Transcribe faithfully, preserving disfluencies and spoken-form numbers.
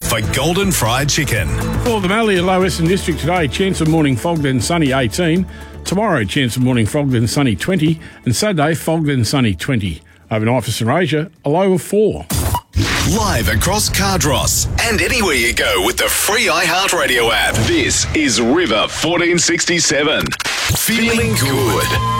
for Golden Fried Chicken. For the Mallee and Low Western District today, chance of morning fog then sunny eighteen. Tomorrow, chance of morning fog then sunny twenty. And Saturday, fog then sunny twenty. Overnight for St Asia, a low of four. Live across Cardross and anywhere you go with the free iHeartRadio app. This is River fourteen sixty-seven. Feeling good.